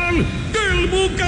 gol del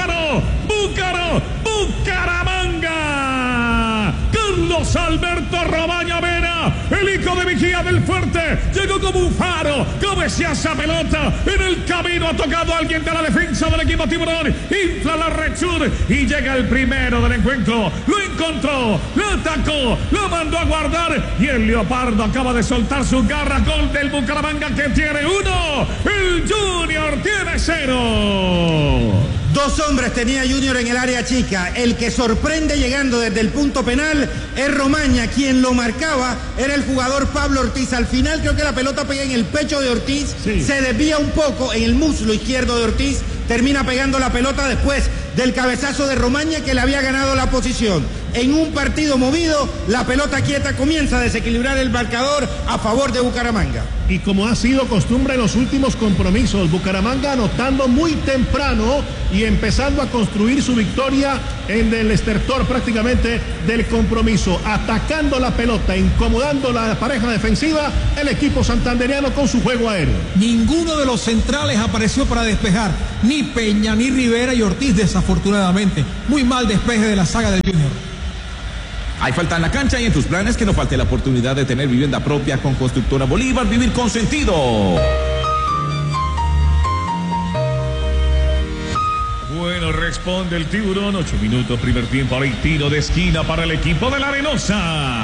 Bucaramanga. Carlos Alberto Romaña Vera, el hijo de Vigía del Fuerte, llegó como un faro, cabecea esa pelota, en el camino ha tocado a alguien de la defensa del equipo Tiburón, infla la red sur y llega el primero del encuentro, lo encontró, lo atacó, lo mandó a guardar y el Leopardo acaba de soltar su garra. Gol del Bucaramanga que tiene 1, el Junior tiene 0. Dos hombres tenía Junior en el área chica. El que sorprende llegando desde el punto penal es Romaña. Quien lo marcaba era el jugador Pablo Ortiz. Al final creo que la pelota pega en el pecho de Ortiz, sí. Se desvía un poco en el muslo izquierdo de Ortiz, termina pegando la pelota después del cabezazo de Romaña que le había ganado la posición. En un partido movido, la pelota quieta comienza a desequilibrar el marcador a favor de Bucaramanga. Y como ha sido costumbre en los últimos compromisos, Bucaramanga anotando muy temprano y empezando a construir su victoria en el estertor prácticamente del compromiso, atacando la pelota, incomodando la pareja defensiva, el equipo santanderiano con su juego aéreo. Ninguno de los centrales apareció para despejar, ni Peña, ni Rivera y Ortiz, desafortunadamente. Muy mal despeje de la saga del Junior. Hay falta en la cancha y en tus planes que no falte la oportunidad de tener vivienda propia con Constructora Bolívar. Vivir con sentido. Bueno, responde el Tiburón. 8 minutos, primer tiempo. Ahora hay tiro de esquina para el equipo de la Arenosa.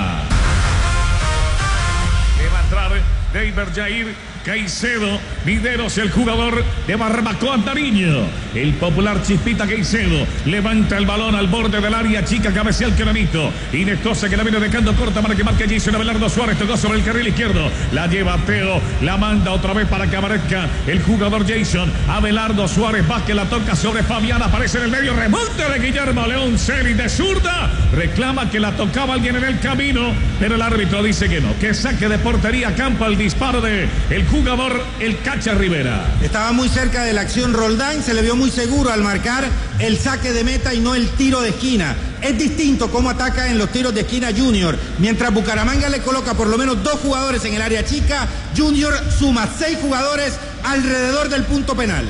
Le va a entrar David Jair Caicedo, Videros, el jugador de Barbacoa, Nariño. El popular Chispita Caicedo levanta el balón al borde del área chica, cabecea el Cananito. Inestosa que la viene dejando corta para que marque Jason Abelardo Suárez. Tocó sobre el carril izquierdo. La lleva Teo, la manda otra vez para que aparezca el jugador Jason Abelardo Suárez. Vázquez la toca sobre Fabián, aparece en el medio. Remonte de Guillermo León Celi de zurda. Reclama que la tocaba alguien en el camino, pero el árbitro dice que no. Que saque de portería, campo el disparo de el jugador, el Cacha Rivera. Estaba muy cerca de la acción Roldán, se le vio muy seguro al marcar el saque de meta y no el tiro de esquina. Es distinto cómo ataca en los tiros de esquina Junior. Mientras Bucaramanga le coloca por lo menos 2 jugadores en el área chica, Junior suma 6 jugadores alrededor del punto penal.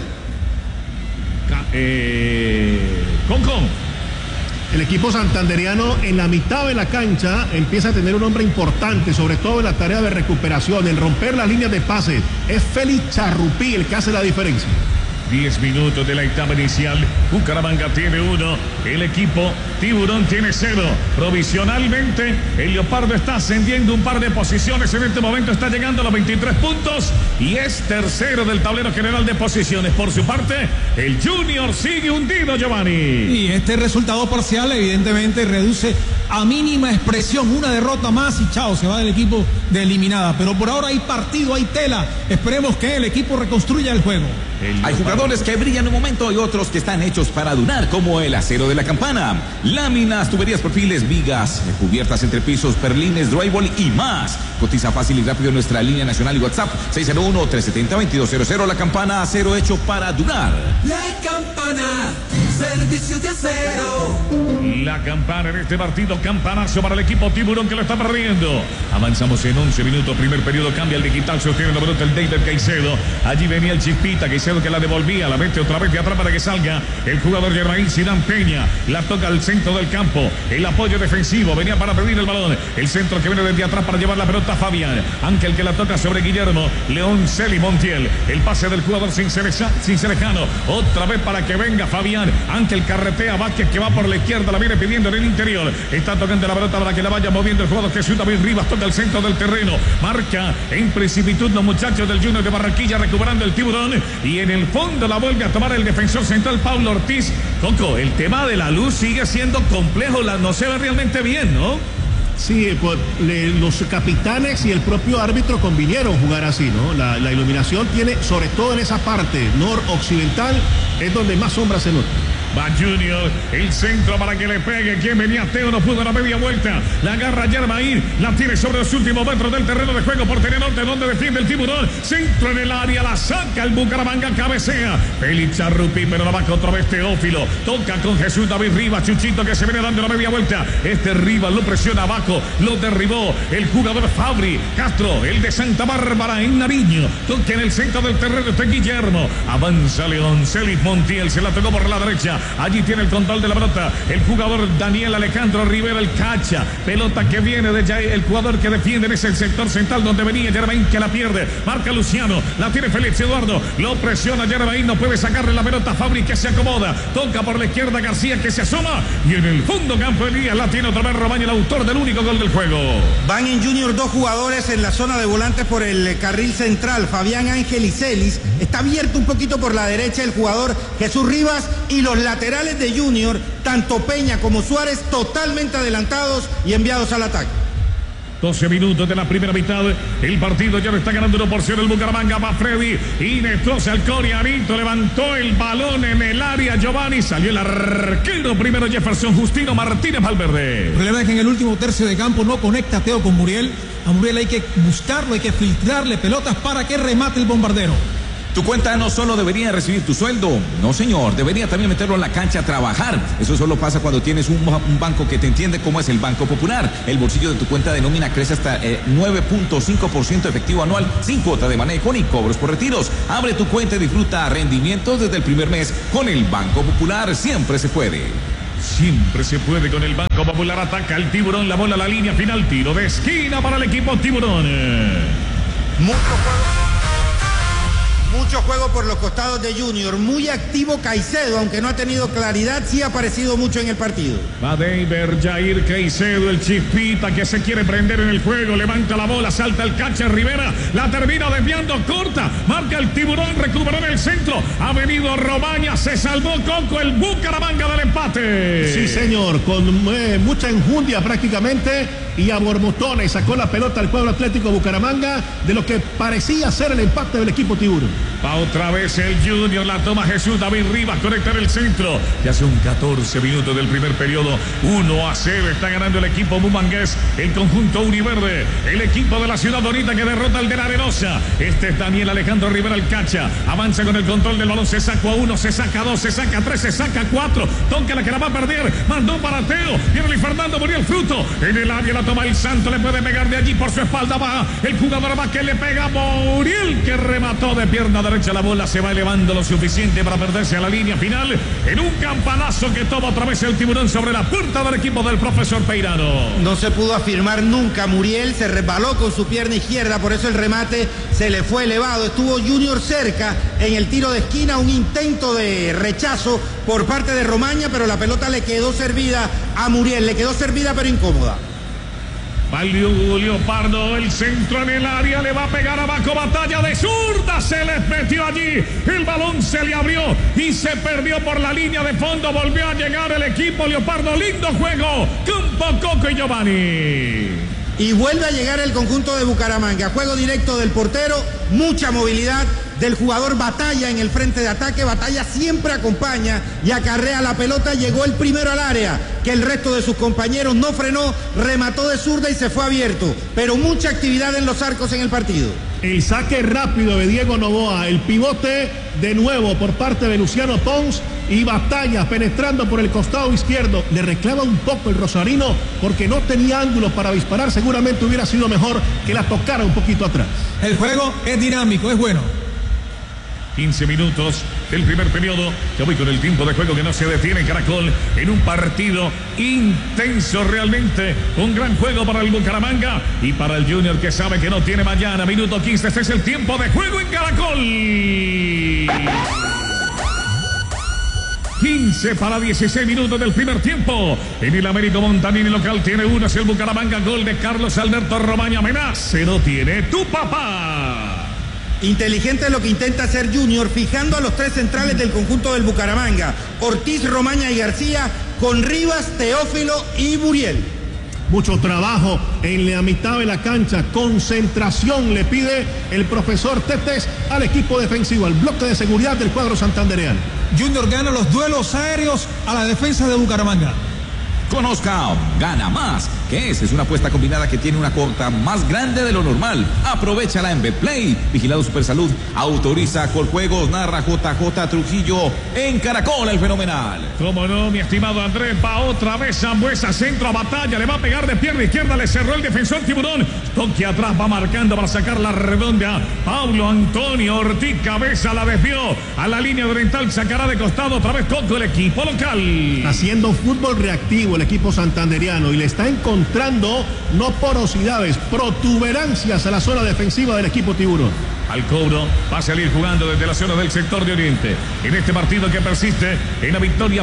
El equipo santanderiano en la mitad de la cancha empieza a tener un hombre importante, sobre todo en la tarea de recuperación, en romper las líneas de pase. Es Félix Charrupí el que hace la diferencia. 10 minutos de la etapa inicial. Bucaramanga tiene 1. El equipo Tiburón tiene 0. Provisionalmente, el Leopardo está ascendiendo un par de posiciones. En este momento está llegando a los 23 puntos y es tercero del tablero general de posiciones. Por su parte, el Junior sigue hundido, Giovanni. Y este resultado parcial evidentemente reduce a mínima expresión. Una derrota más y chao, se va del equipo de eliminada. Pero por ahora hay partido, hay tela. Esperemos que el equipo reconstruya el juego. Hay jugadores que brillan un momento y otros que están hechos para durar, como el Acero de la Campana. Láminas, tuberías, perfiles, vigas, cubiertas entre pisos, perlines, drywall y más. Cotiza fácil y rápido en nuestra línea nacional y WhatsApp 601-370-2200. La Campana, acero hecho para durar. La Campana, servicios de acero. La Campana en este partido, campanazo para el equipo Tiburón que lo está perdiendo. Avanzamos en 11 minutos, primer periodo, cambia el digital, sostiene la pelota el David Caicedo. Allí venía el Chispita Caicedo que la devolvía, la mete otra vez de atrás para que salga el jugador Yermaín Sidán Peña. La toca al centro del campo, el apoyo defensivo, venía para pedir el balón. El centro que viene desde atrás para llevar la pelota a Fabián. Ángel que la toca sobre Guillermo León Celi Montiel. El pase del jugador Cincerejano, otra vez para que venga Fabián. Ángel carretea, Vázquez que va por la izquierda, la viene pidiendo en el interior. Está tocando la pelota para que la vaya moviendo el jugador Jesús David Rivas. Toca el centro del terreno, marca en precipitud los muchachos del Junior de Barranquilla, recuperando el Tiburón. Y en el fondo la vuelve a tomar el defensor central Pablo Ortiz. Coco, el tema de la luz sigue siendo complejo, no se ve realmente bien, ¿no? Sí, pues, los capitanes y el propio árbitro convinieron jugar así, ¿no? La iluminación tiene, sobre todo en esa parte noroccidental, es donde más sombra se nota. Va Junior, el centro para que le pegue. Quien venía Teo, no pudo la media vuelta. La agarra Yermaín, la tiene sobre los últimos metros del terreno de juego por Norte, donde defiende el Tiburón. Centro en el área, la saca el Bucaramanga, cabecea. Félix Charrupi, pero la va otra vez Teófilo. Toca con Jesús David Rivas, Chuchito que se viene dando la media vuelta. Rivas lo presiona abajo, lo derribó el jugador Fabri. Castro, el de Santa Bárbara en Nariño. Toca en el centro del terreno, está Guillermo. Avanza León, Celis Montiel, se la tocó por la derecha. Allí tiene el control de la pelota el jugador Daniel Alejandro Rivera, el cacha. Pelota que viene de Jair, el jugador que defiende en ese sector central donde venía Yermaín, que la pierde. Marca Luciano, la tiene Félix Eduardo, lo presiona Yermaín, no puede sacarle la pelota. Fabri que se acomoda, toca por la izquierda García que se asoma y en el fondo campo Elías la tiene otra vez Romaña, el autor del único gol del juego. Van en Junior dos jugadores en la zona de volantes por el carril central, Fabián Ángel y Celis. Está abierto un poquito por la derecha el jugador Jesús Rivas y los laterales de Junior, tanto Peña como Suárez, totalmente adelantados y enviados al ataque. 12 minutos de la primera mitad. El partido ya lo está ganando 1-0 el Bucaramanga. Va Freddy y destroza al coreanito. Levantó el balón en el área. Giovanni, salió el arquero primero Jefferson Justino Martínez Valverde. El problema es que en el último tercio de campo no conecta Teo con Muriel. A Muriel hay que buscarlo, hay que filtrarle pelotas para que remate el bombardero. Tu cuenta no solo debería recibir tu sueldo, no señor, debería también meterlo en la cancha a trabajar. Eso solo pasa cuando tienes un banco que te entiende como es el Banco Popular. El bolsillo de tu cuenta de nómina crece hasta 9.5% efectivo anual, sin cuota de manejo ni cobros por retiros. Abre tu cuenta y disfruta rendimientos desde el primer mes con el Banco Popular. Siempre se puede. Siempre se puede con el Banco Popular. Ataca el Tiburón, la bola a la línea final, tiro de esquina para el equipo Tiburón. Mucho juego por los costados de Junior, muy activo Caicedo, aunque no ha tenido claridad, sí ha aparecido mucho en el partido. Va Deiber, Jair Caicedo, el Chispita que se quiere prender en el juego, levanta la bola, salta el catcher Rivera, la termina desviando corta, marca el Tiburón, recuperó en el centro, ha venido Romaña, se salvó Coco, el Bucaramanga del empate. Sí señor, con mucha enjundia prácticamente y a borbotones sacó la pelota al cuadro Atlético Bucaramanga de lo que parecía ser el empate del equipo Tiburón. Va otra vez el Junior, la toma Jesús David Rivas, conecta en el centro. Ya son 14 minutos del primer periodo. 1-0 está ganando el equipo bumangués, el conjunto univerde, el equipo de la Ciudad Bonita que derrota al de la Arenosa. Este es Daniel Alejandro Rivera, el cacha. Avanza con el control del balón, se saca a 1, se saca a 2, se saca a 3, se saca a 4. Toca la que la va a perder, mandó para Teo. Viene Luis Fernando, murió el fruto. En el área la toma el Santo, le puede pegar de allí por su espalda. Va el jugador va que le pega a Muriel, que remató de pierna derecha. La bola se va elevando lo suficiente para perderse a la línea final en un campanazo que toma otra vez el Tiburón sobre la puerta del equipo del profesor Peirano. No se pudo afirmar nunca Muriel, se resbaló con su pierna izquierda, por eso el remate se le fue elevado. Estuvo Junior cerca en el tiro de esquina, un intento de rechazo por parte de Romaña, pero la pelota le quedó servida a Muriel, le quedó servida pero incómoda. Valió Leopardo, el centro en el área, le va a pegar abajo, batalla de zurda, se les metió allí, el balón se le abrió y se perdió por la línea de fondo, volvió a llegar el equipo Leopardo, lindo juego, Campo Coco y Giovanni. Y vuelve a llegar el conjunto de Bucaramanga, juego directo del portero, mucha movilidad del jugador Batalla en el frente de ataque. Batalla siempre acompaña y acarrea la pelota, llegó el primero al área, que el resto de sus compañeros no frenó, remató de zurda y se fue abierto, pero mucha actividad en los arcos en el partido. El saque rápido de Diego Novoa, el pivote de nuevo por parte de Luciano Pons y Batalla penetrando por el costado izquierdo. Le reclama un poco el rosarino porque no tenía ángulos para disparar, seguramente hubiera sido mejor que la tocara un poquito atrás. El juego es dinámico, es bueno. 15 minutos del primer periodo. Ya voy con el tiempo de juego que no se detiene. Caracol en un partido intenso realmente. Un gran juego para el Bucaramanga y para el Junior que sabe que no tiene mañana. Minuto 15. Este es el tiempo de juego en Caracol. 15 para 16 minutos del primer tiempo. En el Américo Montanini local tiene uno. Es el Bucaramanga. Gol de Carlos Alberto Romaña. Amenaza no tiene tu papá. Inteligente lo que intenta hacer Junior, fijando a los tres centrales del conjunto del Bucaramanga, Ortiz, Romaña y García, con Rivas, Teófilo y Muriel. mucho trabajo en la mitad de la cancha, concentración le pide el profesor Tetes al equipo defensivo, al bloque de seguridad del cuadro santandereano. Junior gana los duelos aéreos a la defensa de Bucaramanga. Conozca Gana Más, que es una apuesta combinada que tiene una cuota más grande de lo normal. Aprovechala en Betplay. Vigilado Supersalud. Autoriza Coljuegos. Narra JJ Trujillo en Caracol, el fenomenal. Cómo no, mi estimado Andrés. Va otra vez Sambuesa, centro a Batalla. Le va a pegar de pierna izquierda. Le cerró el defensor Tiburón. Toque atrás, va marcando para sacar la redonda. Pablo Antonio Ortiz, cabeza, la desvió a la línea oriental. Sacará de costado otra vez Coco, el equipo local. Haciendo fútbol reactivo el equipo santandereano y le está encontrando no porosidades, protuberancias a la zona defensiva del equipo Tiburón. Al cobro va a salir jugando desde la zona del sector de Oriente. En este partido que persiste en la victoria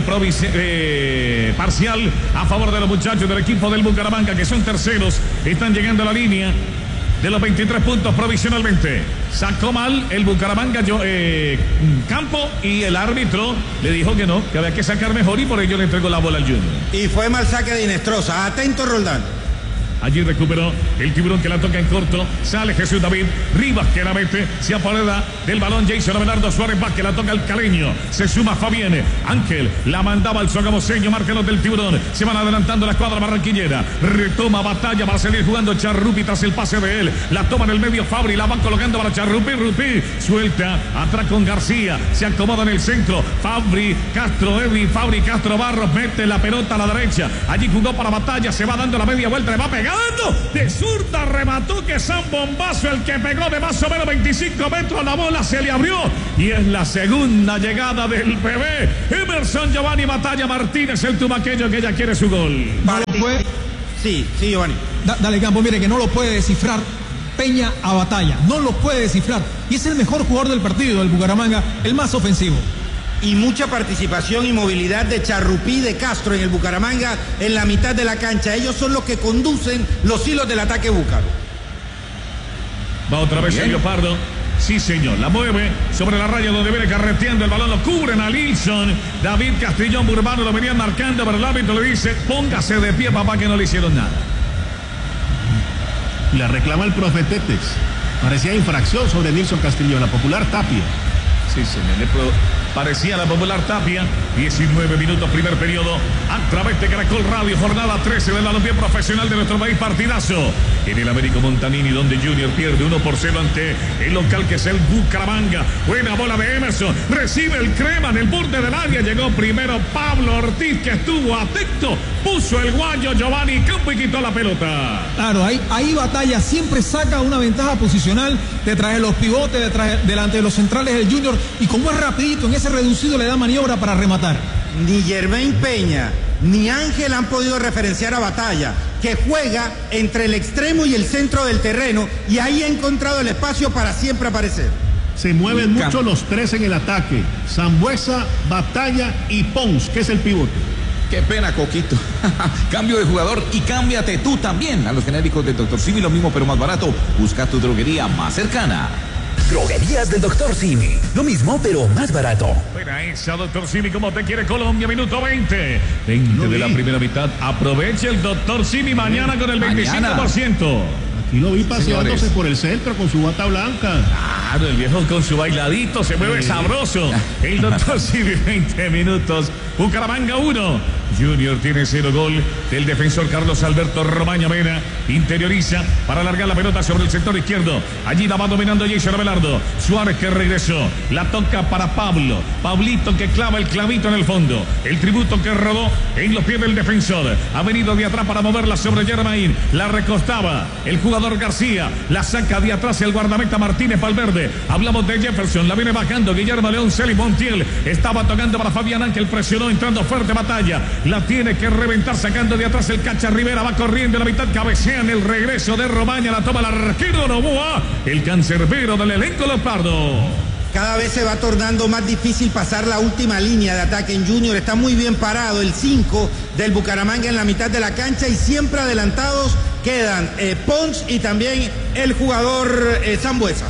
parcial a favor de los muchachos del equipo del Bucaramanga, que son terceros, están llegando a la línea de los 23 puntos provisionalmente. Sacó mal el Bucaramanga Campo y el árbitro le dijo que no, que había que sacar mejor y por ello le entregó la bola al Junior. Y fue mal saque de Inestrosa. Atento, Roldán. Allí recuperó el Tiburón, que la toca en corto. Sale Jesús David Rivas, que la mete. Se apodera del balón Jason Abelardo Suárez Vázquez, la toca el caleño. Se suma Fabián Ángel, la mandaba al sogamoseño, marca los del Tiburón. Se van adelantando la escuadra barranquillera. Retoma Batalla para salir jugando Charrupi tras el pase de él. La toma en el medio Fabri, la van colocando para Charrupi. Rupi suelta atrás con García. Se acomoda en el centro. Fabri Castro, Edwin Fabri Castro Barros mete la pelota a la derecha. Allí jugó para Batalla. Se va dando la media vuelta, le va pegando. De zurda remató, que San Bombazo, el que pegó de más o menos 25 metros, la bola se le abrió y es la segunda llegada del bebé Emerson Giovanni Batalla Martínez, el tumaqueño, que ya quiere su gol. No lo puede... Sí, Giovanni. Dale, Campo, mire que no lo puede descifrar Peña a Batalla, no lo puede descifrar y es el mejor jugador del partido del Bucaramanga, el más ofensivo. Y mucha participación y movilidad de Charrupí, de Castro en el Bucaramanga en la mitad de la cancha. Ellos son los que conducen los hilos del ataque búcaro. Va otra vez el Leopardo. Sí, señor, la mueve sobre la raya donde viene carreteando el balón, lo cubren a Lilson. David Castrillón Burbano lo venían marcando, pero el árbitro le dice: póngase de pie, papá, que no le hicieron nada. Le reclama el profe Tetes. Parecía infracción sobre Nilson Castrillón, la popular Tapia. Sí, señor, parecía la popular Tapia. 19 minutos, primer periodo, a través de Caracol Radio, jornada 13 del balompié profesional de nuestro país. Partidazo en el Américo Montanini, donde Junior pierde 1-0 ante el local, que es el Bucaramanga. Buena bola de Emerson, recibe el crema en el borde del área. Llegó primero Pablo Ortiz, que estuvo atento, puso el guayo Giovanni Campo y quitó la pelota. Claro, ahí Batalla siempre saca una ventaja posicional detrás de los pivotes, delante de los centrales del Junior, y como es rapidito, en ese reducido le da maniobra para rematar. Ni Germain Peña ni Ángel han podido referenciar a Batalla, que juega entre el extremo y el centro del terreno, y ahí ha encontrado el espacio para siempre aparecer. Se mueven mucho los tres en el ataque: Sambuesa, Batalla y Pons, que es el pivote. Qué pena, Coquito. Cambio de jugador y cámbiate tú también a los genéricos del Dr. Simi, lo mismo pero más barato. Busca tu droguería más cercana. Droguerías del Dr. Simi. Lo mismo, pero más barato. Buena esa, Dr. Simi, como te quiere Colombia. Minuto 20 de la primera mitad. Aproveche el Dr. Simi mañana con el 25%. Aquí lo vi paseándose por el centro con su bata blanca. Claro, el viejo con su bailadito se mueve sabroso. El Dr. Simi, 20 minutos. Bucaramanga 1. Junior tiene 0 gol del defensor Carlos Alberto Romaña Mena. Interioriza para alargar la pelota sobre el sector izquierdo. Allí la va dominando Jason Abelardo. Suárez, que regresó. La toca para Pablo. Pablito, que clava el clavito en el fondo. El tributo que rodó en los pies del defensor. Ha venido de atrás para moverla sobre Germain. La recostaba el jugador García. La saca de atrás el guardameta Martínez Valverde. Hablamos de Jefferson. La viene bajando Guillermo León Celis Montiel. Estaba tocando para Fabián Ángel. Presionó entrando fuerte Batalla. La tiene que reventar sacando de atrás el Cacha Rivera. Va corriendo en la mitad. Cabecea en el regreso de Romaña. La toma el arquero Novoa. El cancerbero del elenco Leopardo. Cada vez se va tornando más difícil pasar la última línea de ataque en Junior. Está muy bien parado el 5 del Bucaramanga en la mitad de la cancha, y siempre adelantados quedan Pons y también el jugador Sambuesa. Aquí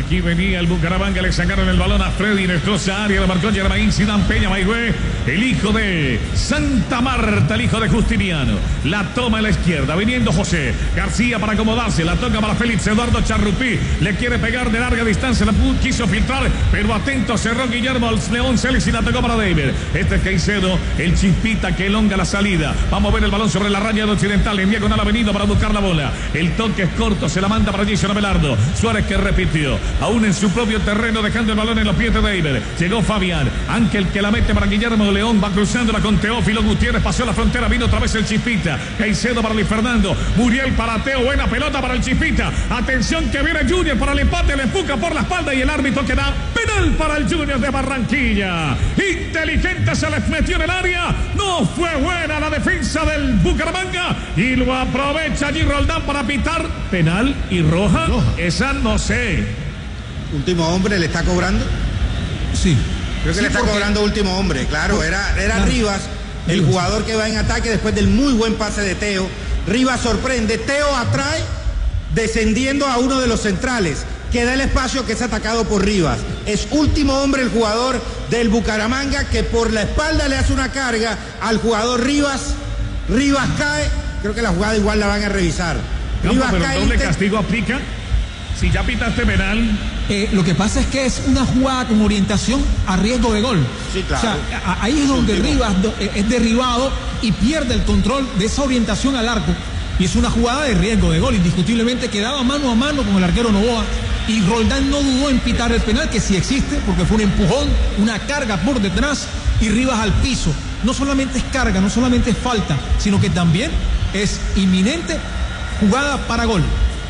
Aquí venía el Bucaramanga, le sacaron el balón a Freddy, destroza área, lo marcó Germain Zidane Peña Maigüe, el hijo de Santa Marta, el hijo de Justiniano. La toma a la izquierda, viniendo José García para acomodarse, la toca para Félix Eduardo Charrupí, le quiere pegar de larga distancia, la quiso filtrar, pero atento, cerró Guillermo León Celis y la tocó para David. Este es Caicedo, el Chispita que elonga la salida. Vamos a ver el balón sobre la raya de Occidental, envía con la avenida para buscar la bola. El toque es corto, se la manda para Jason Abelardo. Suárez que repitió, aún en su propio terreno, dejando el balón en los pies de David. Llegó Fabián, Ángel que la mete para Guillermo León, va cruzándola con Teófilo Gutiérrez, pasó la frontera, vino otra vez el Chispita. Caicedo para Luis Fernando, Muriel para Teo, buena pelota para el Chispita. Atención que viene Junior para el empate, le empuja por la espalda y el árbitro que da penal para el Junior de Barranquilla. Inteligente, se les metió en el área, no fue buena la defensa del Bucaramanga y lo aprovecha allí Roldán para pitar penal y roja. Esa no sé. Último hombre le está cobrando. Sí. Creo que le está cobrando último hombre, claro. Era Rivas, el jugador que va en ataque después del muy buen pase de Teo. Rivas sorprende, Teo atrae descendiendo a uno de los centrales, que da el espacio, que es atacado por Rivas. Es último hombre el jugador del Bucaramanga, que por la espalda le hace una carga al jugador Rivas. Rivas cae, creo que la jugada igual la van a revisar. Rivas pero cae, ¿doble castigo aplica? Si ya pitaste penal. Lo que pasa es que es una jugada con orientación a riesgo de gol. Sí, claro. O sea, ahí es donde Rivas es derribado y pierde el control de esa orientación al arco. Y es una jugada de riesgo de gol, indiscutiblemente quedaba mano a mano con el arquero Novoa. Y Roldán no dudó en pitar el penal, que sí existe, porque fue un empujón, una carga por detrás y Rivas al piso. No solamente es carga, no solamente es falta, sino que también es inminente jugada para gol.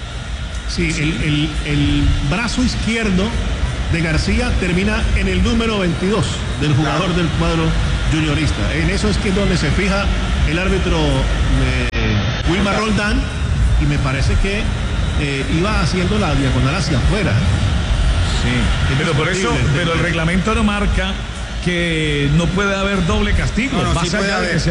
Sí, el brazo izquierdo de García termina en el número 22 del jugador del cuadro juniorista. En eso es que es donde se fija el árbitro Wilmar Roldán, y me parece que iba haciendo la diagonal hacia afuera. Sí, pero por eso, pero el reglamento no marca que no puede haber doble castigo. No, sí puede haber,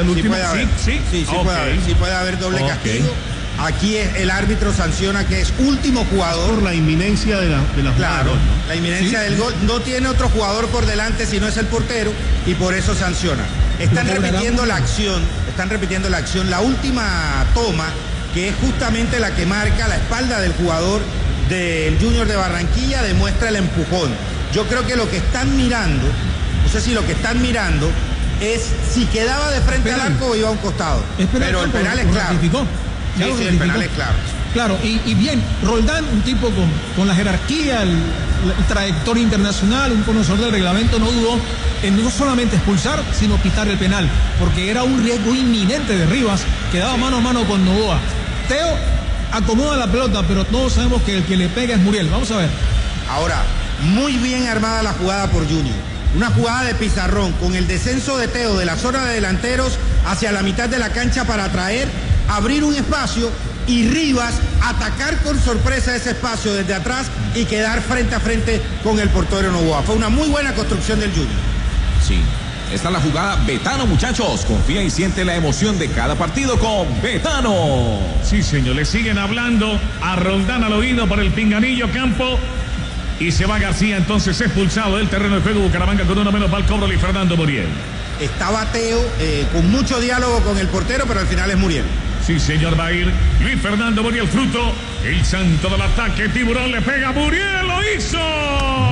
sí puede haber doble castigo. Aquí el árbitro sanciona que es último jugador. Por la inminencia de la jugada. Claro, la inminencia del gol. No tiene otro jugador por delante si no es el portero y por eso sanciona. Están repitiendo la acción. La última toma, que es justamente la que marca la espalda del jugador del Junior de Barranquilla, demuestra el empujón. Yo creo que lo que están mirando, no sé si lo que están mirando es si quedaba de frente al arco o iba a un costado. Pero el penal es claro. Sí, el penal es claro. Claro, y bien, Roldán, un tipo con la jerarquía, el trayectoria internacional, un conocedor del reglamento, no dudó en no solamente expulsar, sino pitar el penal, porque era un riesgo inminente de Rivas, quedaba mano a mano con Novoa. Teo acomoda la pelota, pero todos sabemos que el que le pega es Muriel. Vamos a ver. Ahora, muy bien armada la jugada por Junior. Una jugada de pizarrón, con el descenso de Teo de la zona de delanteros hacia la mitad de la cancha para abrir un espacio y Rivas atacar con sorpresa ese espacio desde atrás y quedar frente a frente con el portero Novoa. Fue una muy buena construcción del Junior. Sí, esta es la jugada Betano, muchachos. Confía y siente la emoción de cada partido con Betano. Sí, señor, le siguen hablando a Roldán al oído por el pinganillo campo. Y se va García, entonces expulsado del terreno de juego. Bucaramanga con uno menos va al cobro y Fernando Muriel. Estaba Teo con mucho diálogo con el portero, pero al final es Muriel. Sí, señor, va a ir Luis Fernando Muriel, fruto, el santo del ataque. Tiburón le pega a Muriel, lo hizo.